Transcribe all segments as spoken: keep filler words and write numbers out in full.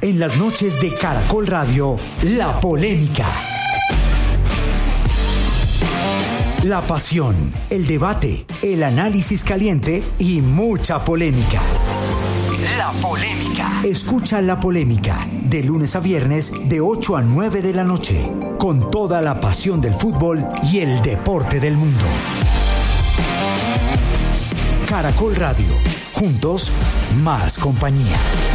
En las noches de Caracol Radio, La Polémica. La pasión, el debate, el análisis caliente y mucha polémica. La Polémica. Escucha La Polémica de lunes a viernes de ocho a nueve de la noche, con toda la pasión del fútbol y el deporte del mundo. Caracol Radio. Juntos, más compañía.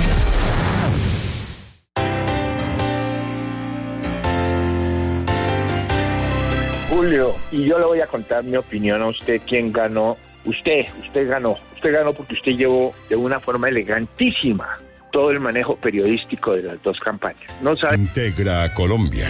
Julio, y yo le voy a contar mi opinión a usted, quién ganó. Usted, usted ganó. Usted ganó porque usted llevó de una forma elegantísima todo el manejo periodístico de las dos campañas. No sabe. Integra Colombia.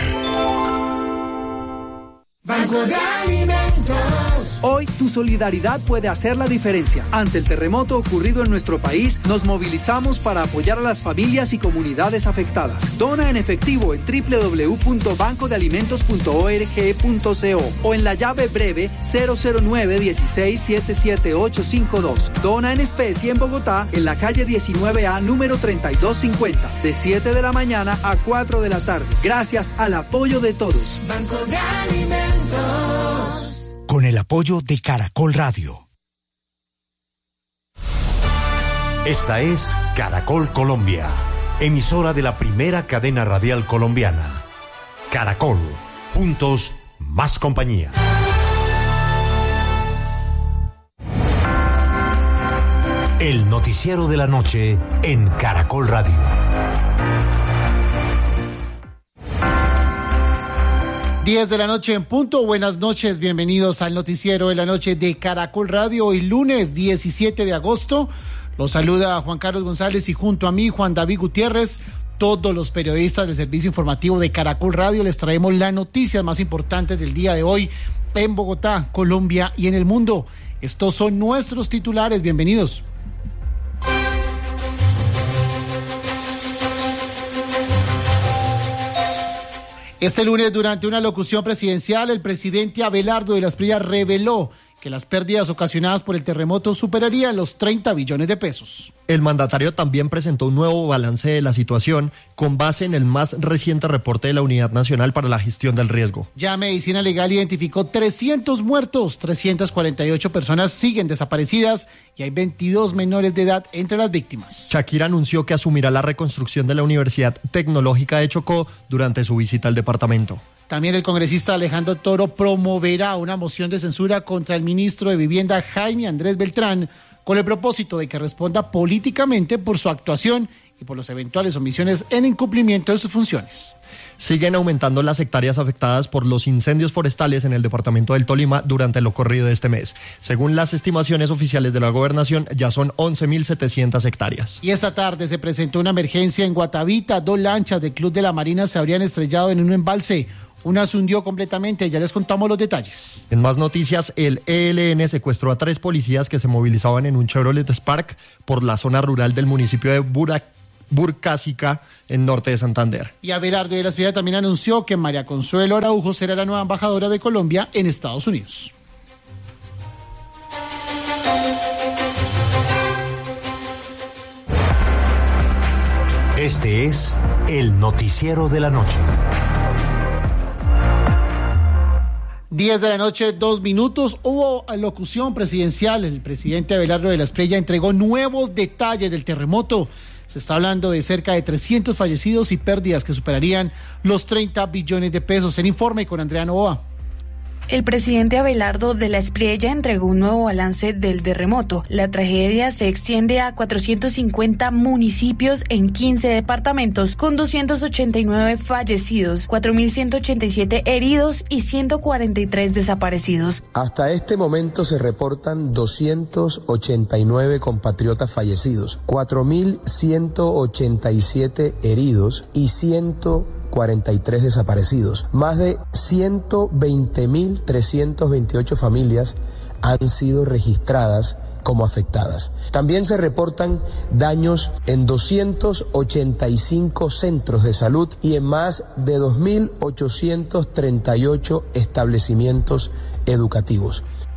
Banco de Alimentos. Hoy tu solidaridad puede hacer la diferencia. Ante el terremoto ocurrido en nuestro país, nos movilizamos para apoyar a las familias y comunidades afectadas. Dona en efectivo en doble u doble u doble u punto banco de alimentos punto org punto co o en la llave breve cero cero nueve uno seis siete siete ocho cinco dos. Dona en especie en Bogotá, en la calle diecinueve A, número treinta y dos cincuenta, de siete de la mañana a cuatro de la tarde. Gracias al apoyo de todos. Banco de Alimentos. Con el apoyo de Caracol Radio. Esta es Caracol Colombia, emisora de la primera cadena radial colombiana. Caracol, juntos, más compañía. El noticiero de la noche en Caracol Radio. diez de la noche en punto. Buenas noches, bienvenidos al noticiero de la noche de Caracol Radio. Hoy lunes diecisiete de agosto. Los saluda Juan Carlos González y junto a mí Juan David Gutiérrez, todos los periodistas del servicio informativo de Caracol Radio, les traemos las noticias más importantes del día de hoy en Bogotá, Colombia y en el mundo. Estos son nuestros titulares, bienvenidos. Este lunes, durante una locución presidencial, el presidente Abelardo de la Espriella reveló que las pérdidas ocasionadas por el terremoto superarían los treinta billones de pesos. El mandatario también presentó un nuevo balance de la situación con base en el más reciente reporte de la Unidad Nacional para la Gestión del Riesgo. Ya Medicina Legal identificó trescientos muertos, trescientas cuarenta y ocho personas siguen desaparecidas y hay veintidós menores de edad entre las víctimas. Shakira anunció que asumirá la reconstrucción de la Universidad Tecnológica de Chocó durante su visita al departamento. También el congresista Alejandro Toro promoverá una moción de censura contra el ministro de Vivienda Jaime Andrés Beltrán con el propósito de que responda políticamente por su actuación y por las eventuales omisiones en incumplimiento de sus funciones. Siguen aumentando las hectáreas afectadas por los incendios forestales en el departamento del Tolima durante lo corrido de este mes. Según las estimaciones oficiales de la gobernación, ya son once mil setecientas hectáreas. Y esta tarde se presentó una emergencia en Guatavita. Dos lanchas del Club de la Marina se habrían estrellado en un embalse. Una se hundió completamente, ya les contamos los detalles. En más noticias, el E L N secuestró a tres policías que se movilizaban en un Chevrolet Spark por la zona rural del municipio de Burak. Burcásica, en norte de Santander. Y Abelardo de la Espriella también anunció que María Consuelo Araujo será la nueva embajadora de Colombia en Estados Unidos. Este es el noticiero de la noche. diez de la noche, dos minutos. Hubo locución presidencial. El presidente Abelardo de la Espriella entregó nuevos detalles del terremoto. Se está hablando de cerca de trescientos fallecidos y pérdidas que superarían los treinta billones de pesos. El informe con Andrea Novoa. El presidente Abelardo de la Espriella entregó un nuevo balance del terremoto. La tragedia se extiende a cuatrocientos cincuenta municipios en quince departamentos, con doscientos ochenta y nueve fallecidos, cuatro mil ciento ochenta y siete heridos y ciento cuarenta y tres desaparecidos. Hasta este momento se reportan doscientos ochenta y nueve compatriotas fallecidos, cuatro mil ciento ochenta y siete heridos y ciento cuarenta y tres desaparecidos. Más de ciento veinte mil trescientas veintiocho familias han sido registradas como afectadas. También se reportan daños en doscientos ochenta y cinco centros de salud y en más de dos mil ochocientos treinta y ocho establecimientos educativos.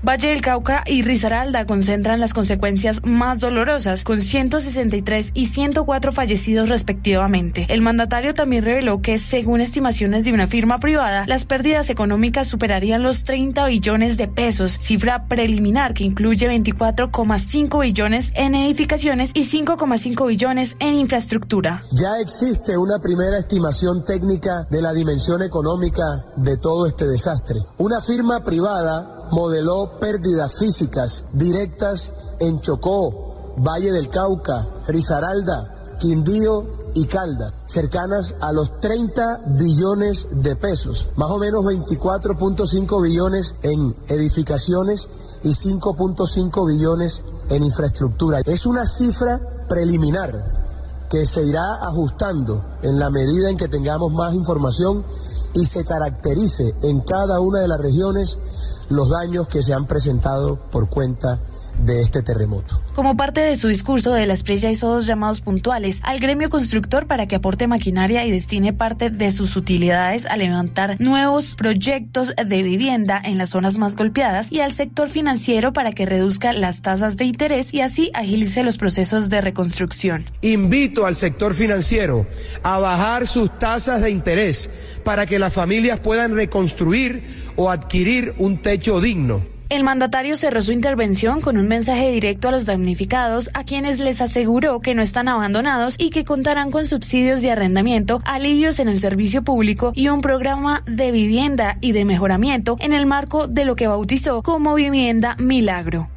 Valle del Cauca y Risaralda concentran las consecuencias más dolorosas, con ciento sesenta y tres y ciento cuatro fallecidos respectivamente. El mandatario también reveló que, según estimaciones de una firma privada, las pérdidas económicas superarían los treinta billones de pesos, cifra preliminar que incluye veinticuatro coma cinco billones en edificaciones y cinco coma cinco billones en infraestructura. Ya existe una primera estimación técnica de la dimensión económica de todo este desastre. Una firma privada modeló pérdidas físicas directas en Chocó, Valle del Cauca, Risaralda, Quindío y Caldas, cercanas a los treinta billones de pesos, más o menos veinticuatro punto cinco billones en edificaciones y cinco punto cinco billones en infraestructura. Es una cifra preliminar que se irá ajustando en la medida en que tengamos más información y se caracterice en cada una de las regiones los daños que se han presentado por cuenta de este terremoto. Como parte de su discurso, De la Espriella hizo dos llamados puntuales al gremio constructor para que aporte maquinaria y destine parte de sus utilidades a levantar nuevos proyectos de vivienda en las zonas más golpeadas, y al sector financiero para que reduzca las tasas de interés y así agilice los procesos de reconstrucción. Invito al sector financiero a bajar sus tasas de interés para que las familias puedan reconstruir o adquirir un techo digno. El mandatario cerró su intervención con un mensaje directo a los damnificados, a quienes les aseguró que no están abandonados y que contarán con subsidios de arrendamiento, alivios en el servicio público y un programa de vivienda y de mejoramiento en el marco de lo que bautizó como Vivienda Milagro.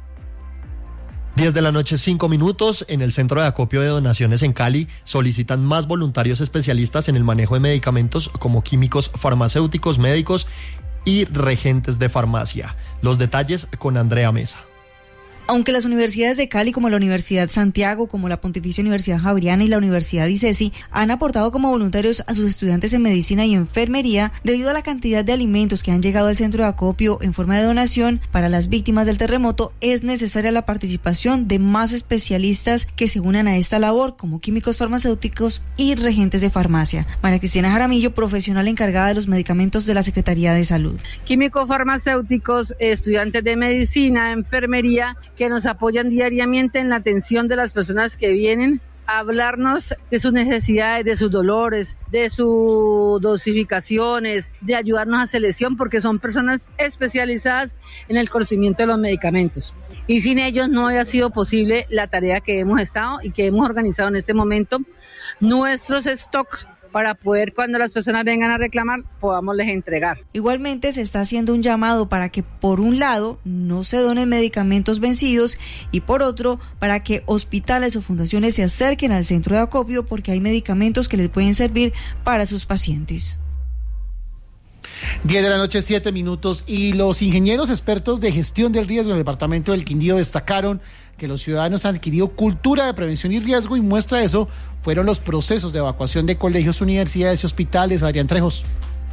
diez de la noche, cinco minutos. En el Centro de Acopio de Donaciones en Cali solicitan más voluntarios especialistas en el manejo de medicamentos como químicos farmacéuticos, médicos y regentes de farmacia. Los detalles con Andrea Mesa. Aunque las universidades de Cali, como la Universidad Santiago, como la Pontificia Universidad Javeriana y la Universidad ICESI, han aportado como voluntarios a sus estudiantes en medicina y enfermería debido a la cantidad de alimentos que han llegado al centro de acopio en forma de donación para las víctimas del terremoto, es necesaria la participación de más especialistas que se unan a esta labor, como químicos farmacéuticos y regentes de farmacia. María Cristina Jaramillo, profesional encargada de los medicamentos de la Secretaría de Salud. Químicos farmacéuticos, estudiantes de medicina, enfermería, que nos apoyan diariamente en la atención de las personas que vienen a hablarnos de sus necesidades, de sus dolores, de sus dosificaciones, de ayudarnos a selección, porque son personas especializadas en el conocimiento de los medicamentos. Y sin ellos no había sido posible la tarea que hemos estado y que hemos organizado en este momento. Nuestros stocks, para poder, cuando las personas vengan a reclamar, podamos les entregar. Igualmente se está haciendo un llamado para que, por un lado, no se donen medicamentos vencidos y, por otro, para que hospitales o fundaciones se acerquen al centro de acopio, porque hay medicamentos que les pueden servir para sus pacientes. diez de la noche, siete minutos, y los ingenieros expertos de gestión del riesgo en el departamento del Quindío destacaron que los ciudadanos han adquirido cultura de prevención y riesgo, y muestra de eso fueron los procesos de evacuación de colegios, universidades y hospitales. Adrián Trejos.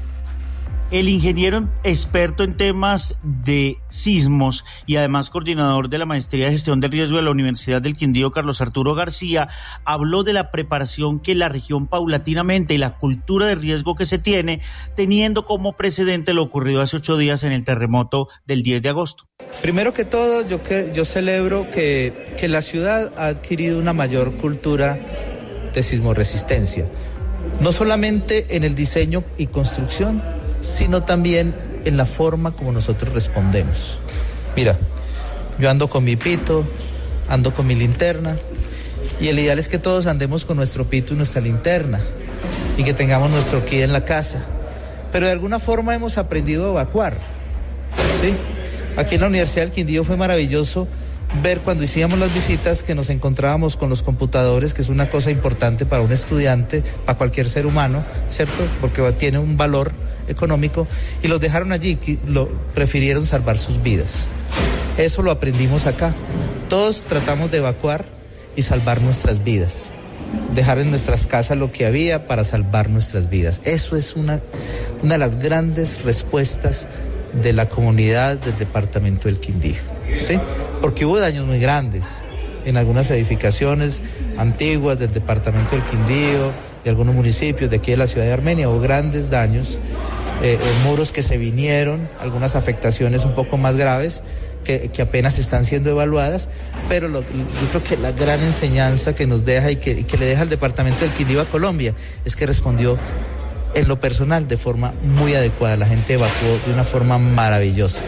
El ingeniero experto en temas de sismos y además coordinador de la Maestría de Gestión del Riesgo de la Universidad del Quindío, Carlos Arturo García, habló de la preparación que la región paulatinamente y la cultura de riesgo que se tiene, teniendo como precedente lo ocurrido hace ocho días en el terremoto del diez de agosto. Primero que todo, yo, que, yo celebro que, que la ciudad ha adquirido una mayor cultura de sismoresistencia, no solamente en el diseño y construcción, sino también en la forma como nosotros respondemos. Mira, yo ando con mi pito, ando con mi linterna, y el ideal es que todos andemos con nuestro pito y nuestra linterna, y que tengamos nuestro kit en la casa. Pero de alguna forma hemos aprendido a evacuar, ¿sí? Aquí en la Universidad del Quindío fue maravilloso ver cuando hacíamos las visitas que nos encontrábamos con los computadores, que es una cosa importante para un estudiante, para cualquier ser humano, ¿cierto? Porque tiene un valor económico, y los dejaron allí, que lo prefirieron salvar sus vidas. Eso lo aprendimos acá. Todos tratamos de evacuar y salvar nuestras vidas, dejar en nuestras casas lo que había para salvar nuestras vidas. Eso es una, una de las grandes respuestas de la comunidad del departamento del Quindío, ¿sí? Porque hubo daños muy grandes en algunas edificaciones antiguas del departamento del Quindío, de algunos municipios de aquí de la ciudad de Armenia, hubo grandes daños, eh, muros que se vinieron, algunas afectaciones un poco más graves que, que apenas están siendo evaluadas, pero lo, yo creo que la gran enseñanza que nos deja y que, y que le deja al departamento del Quindío a Colombia es que respondió en lo personal de forma muy adecuada. La gente evacuó de una forma maravillosa.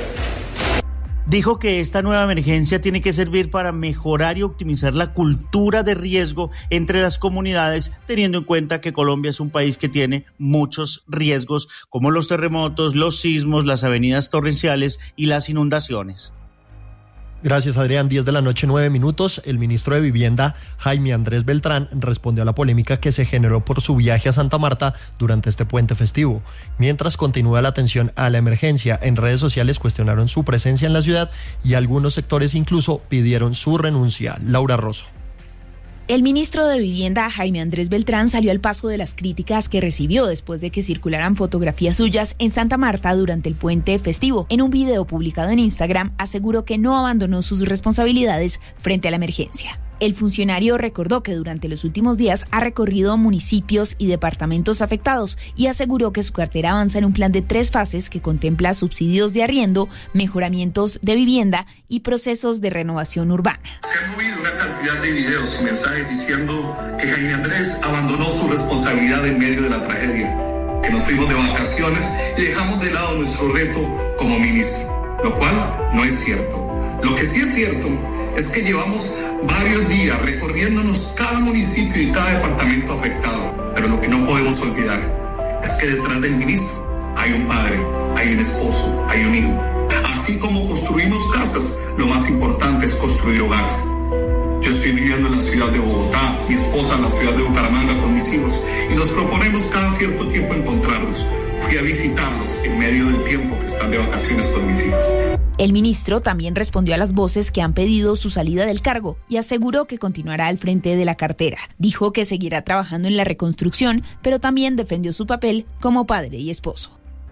Dijo que esta nueva emergencia tiene que servir para mejorar y optimizar la cultura de riesgo entre las comunidades, teniendo en cuenta que Colombia es un país que tiene muchos riesgos, como los terremotos, los sismos, las avenidas torrenciales y las inundaciones. Gracias, Adrián. diez de la noche, nueve minutos. El ministro de Vivienda, Jaime Andrés Beltrán, respondió a la polémica que se generó por su viaje a Santa Marta durante este puente festivo. Mientras continúa la atención a la emergencia, en redes sociales cuestionaron su presencia en la ciudad y algunos sectores incluso pidieron su renuncia. Laura Rosso. El ministro de Vivienda, Jaime Andrés Beltrán, salió al paso de las críticas que recibió después de que circularan fotografías suyas en Santa Marta durante el puente festivo. En un video publicado en Instagram, aseguró que no abandonó sus responsabilidades frente a la emergencia. El funcionario recordó que durante los últimos días ha recorrido municipios y departamentos afectados y aseguró que su cartera avanza en un plan de tres fases que contempla subsidios de arriendo, mejoramientos de vivienda y procesos de renovación urbana. Se han movido una cantidad de videos y mensajes diciendo que Jaime Andrés abandonó su responsabilidad en medio de la tragedia, que nos fuimos de vacaciones y dejamos de lado nuestro reto como ministro, lo cual no es cierto. Lo que sí es cierto es que llevamos varios días recorriéndonos cada municipio y cada departamento afectado, pero lo que no podemos olvidar es que detrás del ministro hay un padre, hay un esposo, hay un hijo. Así como construimos casas, lo más importante es construir hogares. Yo estoy viviendo en la ciudad de Bogotá, mi esposa en la ciudad de Bucaramanga con mis hijos, y nos proponemos cada cierto tiempo encontrarnos. Fui a visitarlos en medio del tiempo que están de vacaciones con mis hijos. El ministro también respondió a las voces que han pedido su salida del cargo y aseguró que continuará al frente de la cartera. Dijo que seguirá trabajando en la reconstrucción, pero también defendió su papel como padre y esposo.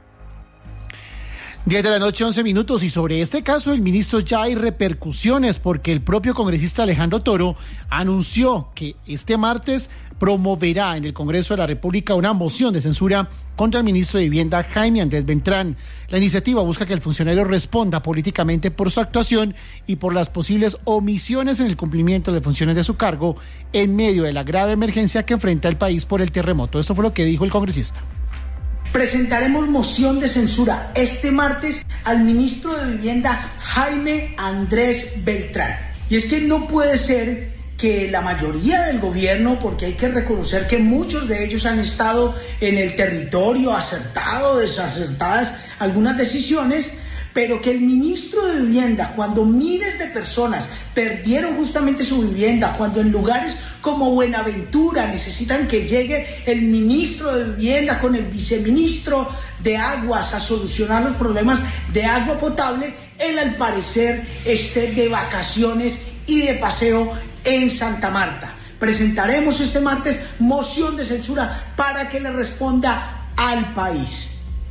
diez de la noche, once minutos, y sobre este caso del ministro ya hay repercusiones porque el propio congresista Alejandro Toro anunció que este martes promoverá en el Congreso de la República una moción de censura contra el ministro de Vivienda Jaime Andrés Beltrán. La iniciativa busca que el funcionario responda políticamente por su actuación y por las posibles omisiones en el cumplimiento de funciones de su cargo en medio de la grave emergencia que enfrenta el país por el terremoto. Esto fue lo que dijo el congresista. Presentaremos moción de censura este martes al ministro de Vivienda Jaime Andrés Beltrán. Y es que no puede ser que la mayoría del gobierno, porque hay que reconocer que muchos de ellos han estado en el territorio, acertado, desacertadas algunas decisiones, pero que el ministro de Vivienda, cuando miles de personas perdieron justamente su vivienda, cuando en lugares como Buenaventura necesitan que llegue el ministro de Vivienda con el viceministro de Aguas a solucionar los problemas de agua potable, él al parecer esté de vacaciones y de paseo en Santa Marta. Presentaremos este martes moción de censura para que le responda al país.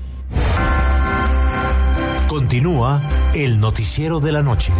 Continúa el noticiero de la noche.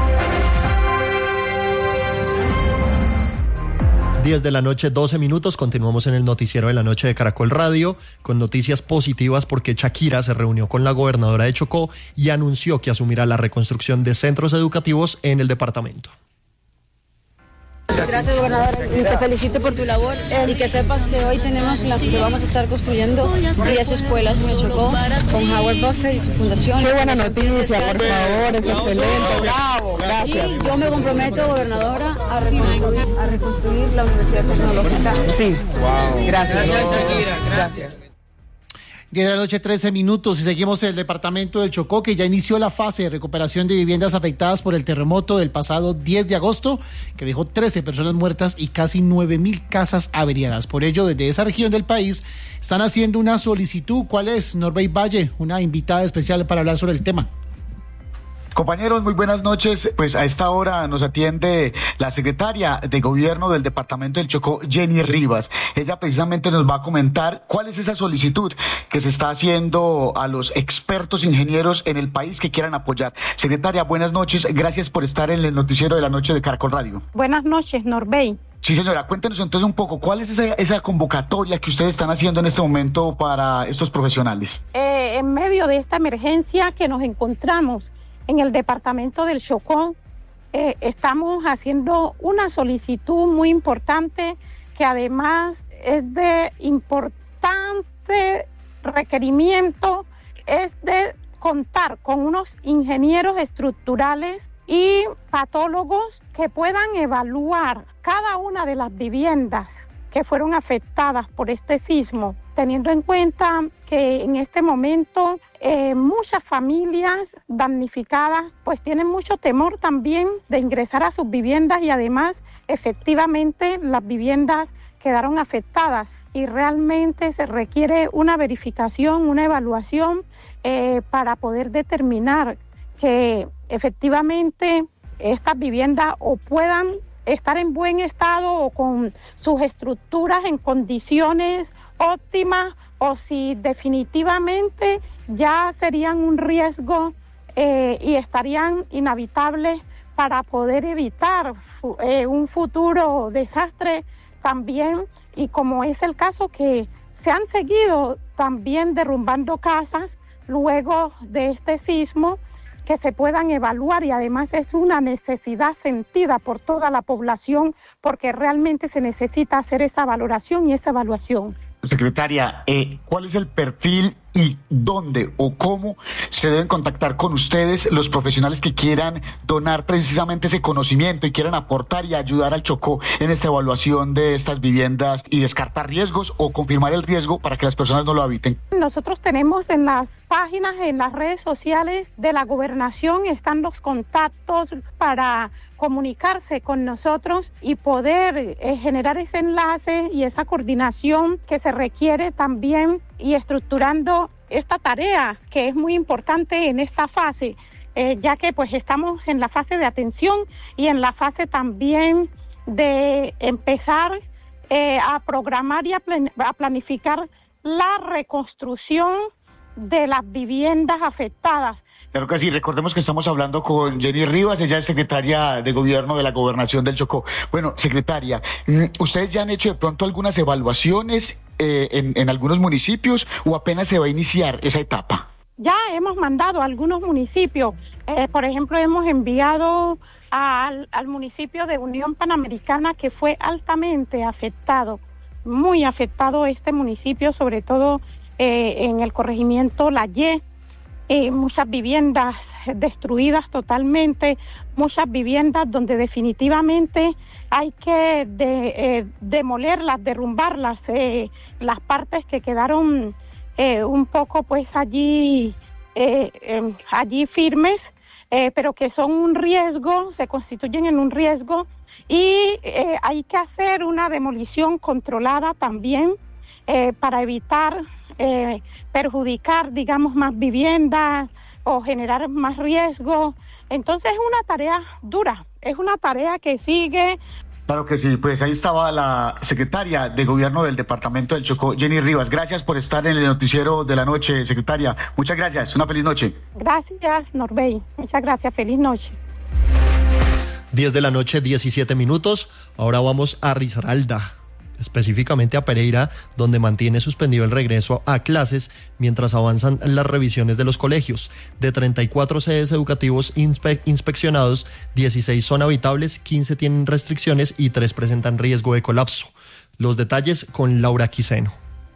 diez de la noche, doce minutos. Continuamos en el noticiero de la noche de Caracol Radio con noticias positivas porque Shakira se reunió con la gobernadora de Chocó y anunció que asumirá la reconstrucción de centros educativos en el departamento. Gracias, gobernador. Te felicito por tu labor y que sepas que hoy tenemos la que vamos a estar construyendo diez escuelas en el Chocó con Howard Buffett y su fundación. Qué buena noticia, por favor, es excelente, bravo, gracias. Y yo me comprometo, gobernadora, a reconstruir, a reconstruir la Universidad Tecnológica. Sí, wow. Gracias. Gracias, Shakira, gracias. diez de la noche, trece minutos, y seguimos en el departamento del Chocó, que ya inició la fase de recuperación de viviendas afectadas por el terremoto del pasado diez de agosto, que dejó trece personas muertas y casi nueve mil casas averiadas. Por ello, desde esa región del país están haciendo una solicitud. ¿Cuál es? Norbey Valle, una invitada especial para hablar sobre el tema. Compañeros, muy buenas noches. Pues a esta hora nos atiende la secretaria de Gobierno del Departamento del Chocó, Jenny Rivas. Ella precisamente nos va a comentar cuál es esa solicitud que se está haciendo a los expertos ingenieros en el país que quieran apoyar. Secretaria, buenas noches. Gracias por estar en el noticiero de la noche de Caracol Radio. Buenas noches, Norbey. Sí, señora, cuéntenos entonces un poco, ¿cuál es esa, esa convocatoria que ustedes están haciendo en este momento para estos profesionales? Eh, en medio de esta emergencia que nos encontramos en el departamento del Chocó, eh, estamos haciendo una solicitud muy importante que además es de importante requerimiento, es de contar con unos ingenieros estructurales y patólogos que puedan evaluar cada una de las viviendas que fueron afectadas por este sismo, teniendo en cuenta que en este momento eh, muchas familias damnificadas pues tienen mucho temor también de ingresar a sus viviendas y además efectivamente las viviendas quedaron afectadas y realmente se requiere una verificación, una evaluación eh, para poder determinar que efectivamente estas viviendas o puedan estar en buen estado o con sus estructuras en condiciones óptimas o si definitivamente ya serían un riesgo eh, y estarían inhabitables para poder evitar eh, un futuro desastre también, y como es el caso que se han seguido también derrumbando casas luego de este sismo, que se puedan evaluar, y además es una necesidad sentida por toda la población porque realmente se necesita hacer esa valoración y esa evaluación. Secretaria, eh, ¿cuál es el perfil y dónde o cómo se deben contactar con ustedes los profesionales que quieran donar precisamente ese conocimiento y quieran aportar y ayudar al Chocó en esta evaluación de estas viviendas y descartar riesgos o confirmar el riesgo para que las personas no lo habiten? Nosotros tenemos en las páginas, en las redes sociales de la gobernación, están los contactos para comunicarse con nosotros y poder eh, generar ese enlace y esa coordinación que se requiere también, y estructurando esta tarea que es muy importante en esta fase, eh, ya que pues estamos en la fase de atención y en la fase también de empezar eh, a programar y a, plan- a planificar la reconstrucción de las viviendas afectadas. Claro que sí, recordemos que estamos hablando con Jenny Rivas, ella es secretaria de Gobierno de la Gobernación del Chocó. Bueno, secretaria, ¿ustedes ya han hecho de pronto algunas evaluaciones eh, en, en algunos municipios o apenas se va a iniciar esa etapa? Ya hemos mandado a algunos municipios, eh, por ejemplo, hemos enviado al, al municipio de Unión Panamericana, que fue altamente afectado, muy afectado este municipio, sobre todo eh, en el corregimiento La Ye. Eh, muchas viviendas destruidas totalmente, muchas viviendas donde definitivamente hay que de, eh, demolerlas, derrumbarlas, eh, las partes que quedaron eh, un poco pues allí, eh, eh, allí firmes, eh, pero que son un riesgo, se constituyen en un riesgo, y eh, hay que hacer una demolición controlada también eh, para evitar Eh, perjudicar, digamos, más viviendas o generar más riesgo. Entonces es una tarea dura, es una tarea que sigue. Claro que sí, pues ahí estaba la secretaria de Gobierno del Departamento del Chocó, Jenny Rivas. Gracias por estar en el noticiero de la noche, secretaria. Muchas gracias, una feliz noche. Gracias, Norbey. Muchas gracias, feliz noche. diez de la noche, diecisiete minutos. Ahora vamos a Risaralda, específicamente a Pereira, donde mantiene suspendido el regreso a clases mientras avanzan las revisiones de los colegios. De treinta y cuatro sedes educativos inspe- inspeccionados, dieciséis son habitables, quince tienen restricciones y tres presentan riesgo de colapso. Los detalles con Laura Quiseno.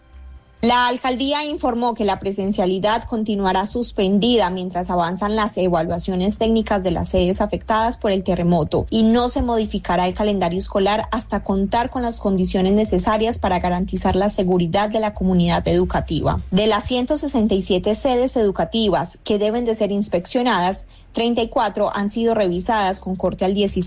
La alcaldía informó que la presencialidad continuará suspendida mientras avanzan las evaluaciones técnicas de las sedes afectadas por el terremoto, y no se modificará el calendario escolar hasta contar con las condiciones necesarias para garantizar la seguridad de la comunidad educativa. De las ciento sesenta y siete sedes educativas que deben de ser inspeccionadas, treinta y cuatro han sido revisadas con corte al dieciséis